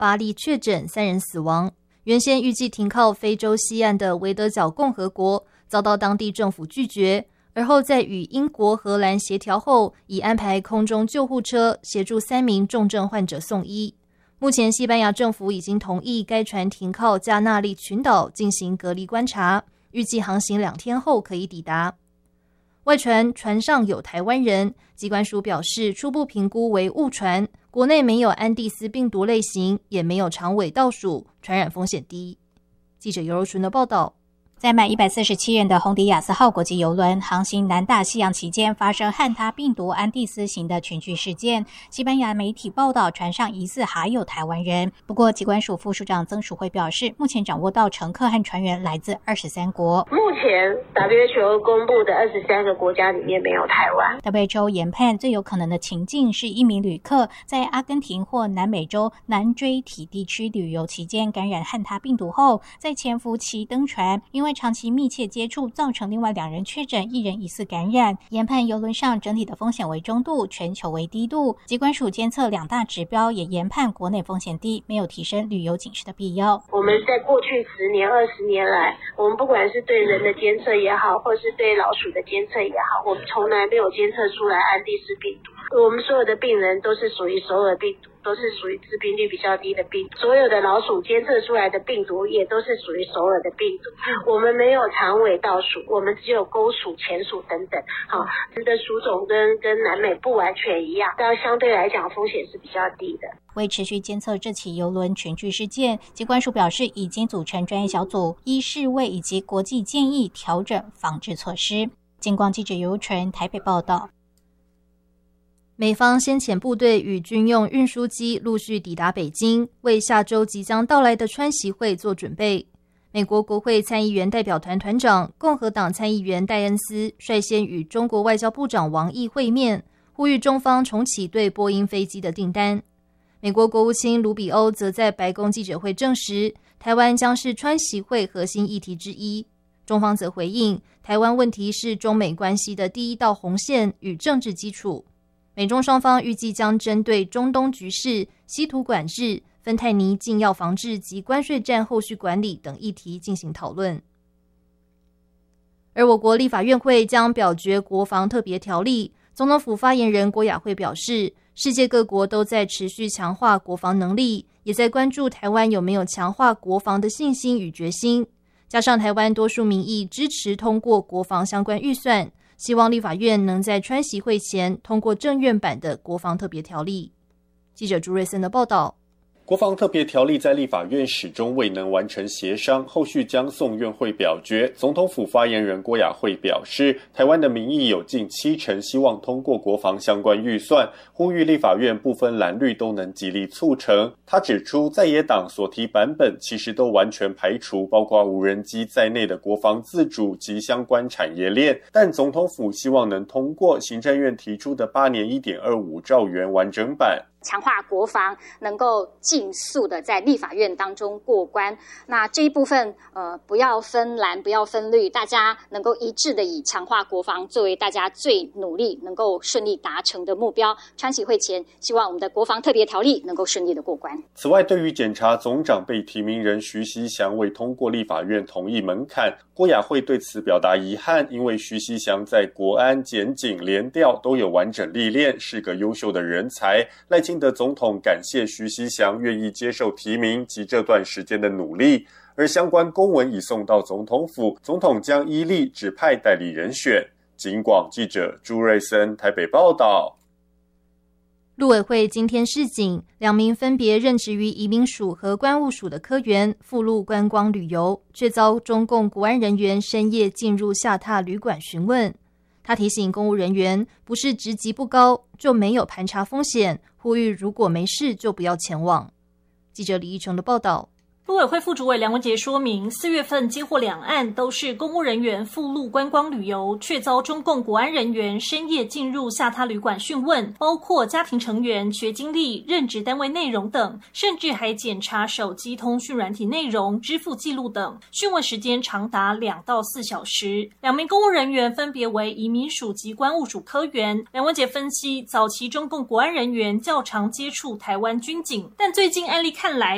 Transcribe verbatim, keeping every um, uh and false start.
八例确诊，三人死亡。原先预计停靠非洲西岸的维德角共和国，遭到当地政府拒绝，而后在与英国、荷兰协调后，已安排空中救护车协助三名重症患者送医。目前西班牙政府已经同意该船停靠加那利群岛进行隔离观察，预计航行两天后可以抵达。外传船上有台湾人，疾管署表示初步评估为误传，国内没有安地斯病毒类型，也没有长尾倒数，传染风险低。记者尤柔纯的报道。 载满一百四十七人的红迪亚斯号国际邮轮航行南大西洋期间发生汉他病毒安地斯型的群聚事件，西班牙媒体报道船上疑似还有台湾人。不过疾管署副署长曾淑慧表示，目前掌握到乘客和船员来自二十三国。 目前 W H O 公布的二十三个国家里面没有台湾。 W H O 研判最有可能的情境是一名旅客在阿根廷或南美洲南锥体地区旅游期间感染汉他病毒后，在潜伏期登船，因为长期密切接触造成另外两人确诊，一人疑似感染。研判邮轮上整体的风险为中度，全球为低度。疾管署监测两大指标，也研判国内风险低，没有提升旅游警示的必要。 我们在过去十年、二十年来，我们不管是对人的监测也好，或是对老鼠的监测也好，我们从来没有监测出来安地斯病毒。我们所有的病人都是属于首尔病毒，都是属于致病率比较低的病毒。所有的老鼠监测出来的病毒也都是属于首尔的病毒。我们没有长尾倒鼠，我们只有钩鼠、前鼠等等。好，这个鼠种跟跟南美不完全一样，但相对来讲风险是比较低的。 为持续监测这起邮轮群聚事件，疾管署表示已经组成专业小组，依世卫以及国际建议调整防治措施。警广记者尤纯台北报道。 美方先遣部队与军用运输机陆续抵达北京，为下周即将到来的川习会做准备。美国国会参议员代表团团长、共和党参议员戴恩斯率先与中国外交部长王毅会面，呼吁中方重启对波音飞机的订单。美国国务卿卢比欧则在白宫记者会证实，台湾将是川习会核心议题之一。中方则回应，台湾问题是中美关系的第一道红线与政治基础。美中双方预计将针对中东局势、稀土管制、芬太尼禁药防治及关税战后续管理等议题进行讨论。而我国立法院会将表决国防特别条例，总统府发言人郭雅慧表示，世界各国都在持续强化国防能力，也在关注台湾有没有强化国防的信心与决心。加上台湾多数民意支持通过国防相关预算，希望立法院能在川习会前通过政院版的国防特别条例。记者朱瑞森的报道。 国防特别条例在立法院始终未能完成协商，后续将送院会表决。总统府发言人郭雅慧表示，台湾的民意有近七成希望通过国防相关预算，呼吁立法院不分蓝绿都能极力促成。他指出，在野党所提版本其实都完全排除包括无人机在内的国防自主及相关产业链，但总统府希望能通过行政院提出的八年 一点二五兆元完整版。 强化国防能够尽速的在立法院当中过关，那这一部分呃不要分蓝不要分绿，大家能够一致的以强化国防作为大家最努力能够顺利达成的目标。川习会前希望我们的国防特别条例能够顺利的过关。 此外，对于检察总长被提名人徐熙祥未通过立法院同意门槛，郭雅慧对此表达遗憾，因为徐熙祥在国安、检警、联调都有完整历练，是个优秀的人才。赖清德总统感谢徐熙祥愿意接受提名及这段时间的努力，而相关公文已送到总统府，总统将依例指派代理人选。警广记者朱瑞森台北报道。 陆委会今天示警，两名分别任职于移民署和关务署的科员赴陆观光旅游，却遭中共国安人员深夜进入下榻旅馆询问。他提醒公务人员，不是职级不高就没有盘查风险，呼吁如果没事就不要前往。记者李义成的报道。 陆委会副主委梁文杰说明，四月份接获两案都是公务人员赴陆观光旅游，却遭中共国安人员深夜进入下榻旅馆讯问，包括家庭成员、学经历、任职单位内容等，甚至还检查手机通讯软体内容、支付记录等，讯问时间长达两到四小时。两名公务人员分别为移民署及关务署科员。梁文杰分析，早期中共国安人员较常接触台湾军警，但最近案例看来，